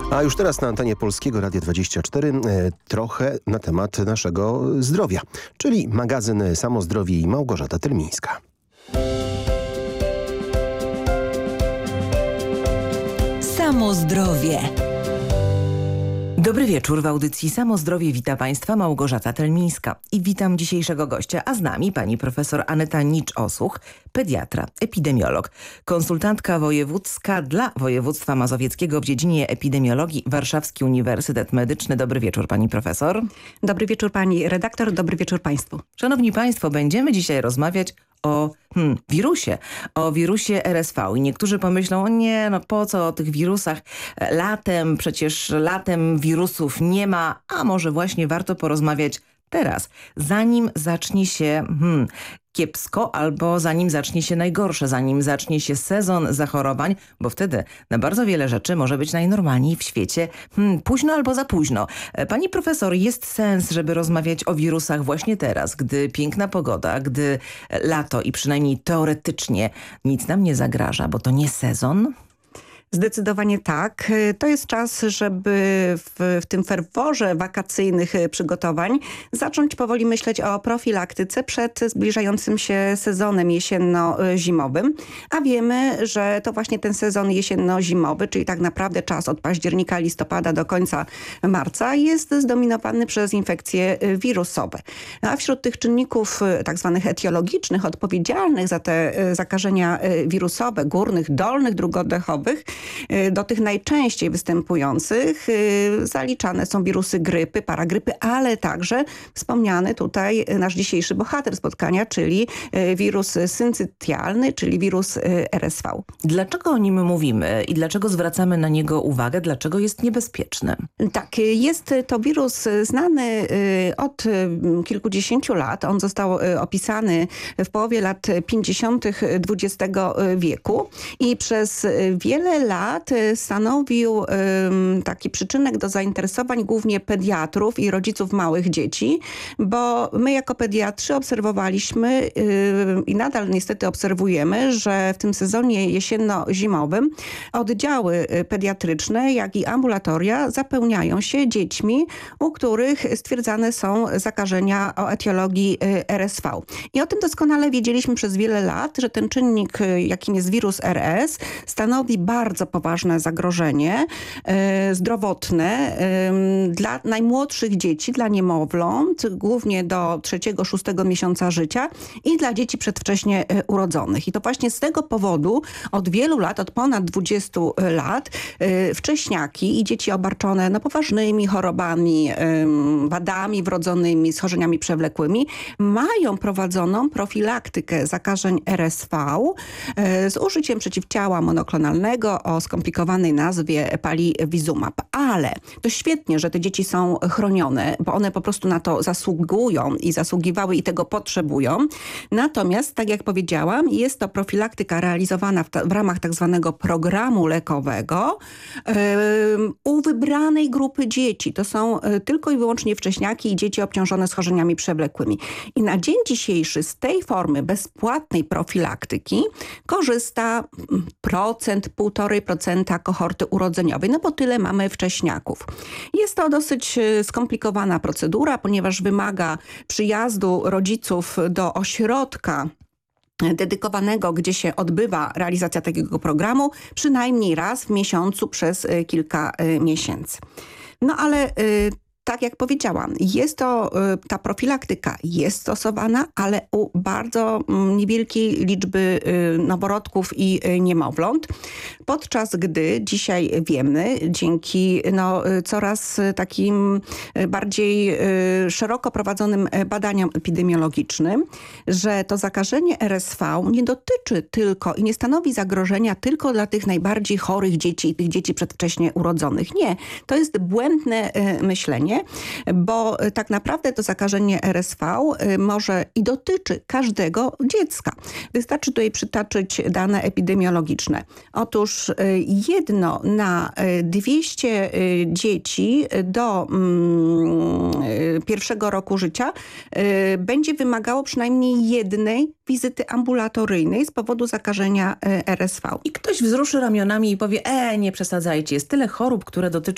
A już teraz na antenie Polskiego Radia 24 trochę na temat naszego zdrowia, czyli magazyn Samozdrowie i Małgorzata Tylmińska. Samozdrowie. Dobry wieczór, w audycji Samozdrowie wita Państwa Małgorzata Tylmińska i witam dzisiejszego gościa, a z nami pani profesor Aneta Nicz-Osuch, pediatra, epidemiolog, konsultantka wojewódzka dla województwa mazowieckiego w dziedzinie epidemiologii, Warszawski Uniwersytet Medyczny. Dobry wieczór pani profesor. Dobry wieczór pani redaktor, dobry wieczór państwu. Szanowni państwo, będziemy dzisiaj rozmawiać o wirusie RSV. I niektórzy pomyślą, no po co o tych wirusach latem, przecież latem wirusów nie ma, a może właśnie warto porozmawiać teraz, zanim zacznie się kiepsko albo zanim zacznie się najgorsze, zanim zacznie się sezon zachorowań, bo wtedy na bardzo wiele rzeczy może być najnormalniej w świecie późno albo za późno. Pani profesor, jest sens, żeby rozmawiać o wirusach właśnie teraz, gdy piękna pogoda, gdy lato i przynajmniej teoretycznie nic nam nie zagraża, bo to nie sezon? Zdecydowanie tak. To jest czas, żeby w tym ferworze wakacyjnych przygotowań zacząć powoli myśleć o profilaktyce przed zbliżającym się sezonem jesienno-zimowym. A wiemy, że to właśnie ten sezon jesienno-zimowy, czyli tak naprawdę czas od października, listopada do końca marca, jest zdominowany przez infekcje wirusowe. A wśród tych czynników tak zwanych etiologicznych, odpowiedzialnych za te zakażenia wirusowe, górnych, dolnych dróg oddechowych, do tych najczęściej występujących zaliczane są wirusy grypy, paragrypy, ale także wspomniany tutaj nasz dzisiejszy bohater spotkania, czyli wirus syncytialny, czyli wirus RSV. Dlaczego o nim mówimy i dlaczego zwracamy na niego uwagę? Dlaczego jest niebezpieczny? Tak, jest to wirus znany od kilkudziesięciu lat. On został opisany w połowie lat 50. XX wieku i przez wiele lat stanowił taki przyczynek do zainteresowań głównie pediatrów i rodziców małych dzieci, bo my jako pediatrzy obserwowaliśmy i nadal niestety obserwujemy, że w tym sezonie jesienno-zimowym oddziały pediatryczne, jak i ambulatoria zapełniają się dziećmi, u których stwierdzane są zakażenia o etiologii RSV. I o tym doskonale wiedzieliśmy przez wiele lat, że ten czynnik, jakim jest wirus RS, stanowi bardzo poważne zagrożenie zdrowotne dla najmłodszych dzieci, dla niemowląt, głównie do 3-6 miesiąca życia i dla dzieci przedwcześnie urodzonych. I to właśnie z tego powodu od wielu lat, od ponad 20 lat wcześniaki i dzieci obarczone poważnymi chorobami, wadami wrodzonymi, schorzeniami przewlekłymi mają prowadzoną profilaktykę zakażeń RSV z użyciem przeciwciała monoklonalnego o skomplikowanej nazwie palivizumab. Ale to świetnie, że te dzieci są chronione, bo one po prostu na to zasługują i zasługiwały i tego potrzebują. Natomiast, tak jak powiedziałam, jest to profilaktyka realizowana w ramach tak zwanego programu lekowego u wybranej grupy dzieci. To są tylko i wyłącznie wcześniaki i dzieci obciążone schorzeniami przewlekłymi. I na dzień dzisiejszy z tej formy bezpłatnej profilaktyki korzysta 1,5% kohorty urodzeniowej, bo tyle mamy wcześniaków. Jest to dosyć skomplikowana procedura, ponieważ wymaga przyjazdu rodziców do ośrodka dedykowanego, gdzie się odbywa realizacja takiego programu, przynajmniej raz w miesiącu przez kilka miesięcy. No ale tak jak powiedziałam, ta profilaktyka jest stosowana, ale u bardzo niewielkiej liczby noworodków i niemowląt. Podczas gdy dzisiaj wiemy, dzięki coraz takim bardziej szeroko prowadzonym badaniom epidemiologicznym, że to zakażenie RSV nie dotyczy tylko i nie stanowi zagrożenia tylko dla tych najbardziej chorych dzieci i tych dzieci przedwcześnie urodzonych. Nie, to jest błędne myślenie, bo tak naprawdę to zakażenie RSV może i dotyczy każdego dziecka. Wystarczy tutaj przytoczyć dane epidemiologiczne. Otóż 1 na 200 dzieci do 1 roku życia będzie wymagało przynajmniej jednej wizyty ambulatoryjnej z powodu zakażenia RSV. I ktoś wzruszy ramionami i powie, nie przesadzajcie, jest tyle chorób, które dotyczą